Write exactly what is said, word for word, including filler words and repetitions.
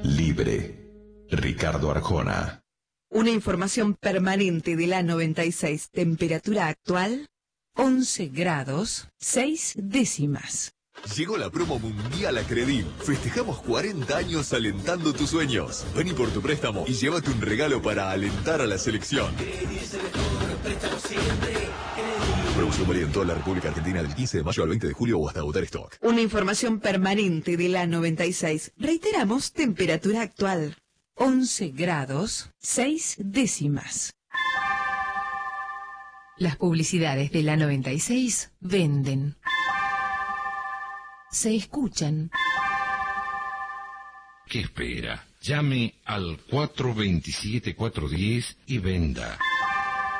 Libre. Ricardo Arjona. Una información permanente de la noventa y seis. Temperatura actual, once grados, seis décimas. Llegó la promo mundial a Credil. Festejamos cuarenta años alentando tus sueños. Vení por tu préstamo y llévate un regalo para alentar a la selección. Promoción válida en toda la República Argentina del quince de mayo al veinte de julio o hasta agotar stock. Una información permanente de la noventa y seis. Reiteramos, temperatura actual, once grados, seis décimas. Las publicidades de la noventa y seis venden. Se escuchan. ¿Qué espera? Llame al cuatro dos siete, cuatro uno cero y venda.